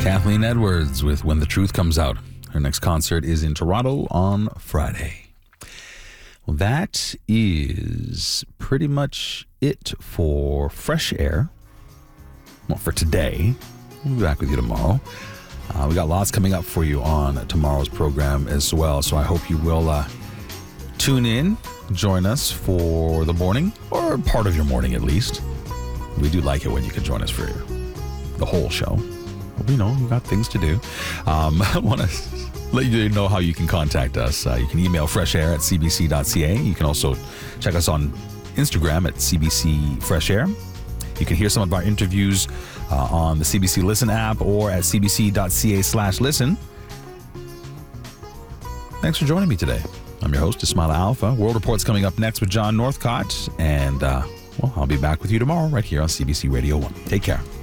Kathleen Edwards with When the Truth Comes Out. Her next concert is in Toronto on Friday. Well, that is pretty much it for Fresh Air. Well, for today. We'll be back with you tomorrow. We got lots coming up for you on tomorrow's program as well. So I hope you will tune in, join us for the morning, or part of your morning at least. We do like it when you can join us for the whole show. We know you got things to do. I want to let you know how you can contact us. You can email freshair@cbc.ca. You can also check us on Instagram at CBC Fresh Air. You can hear some of our interviews on the CBC Listen app or at cbc.ca/listen. Thanks for joining me today. I'm your host, Ismaila Alfa. World Report's coming up next with John Northcott. And, I'll be back with you tomorrow right here on CBC Radio 1. Take care.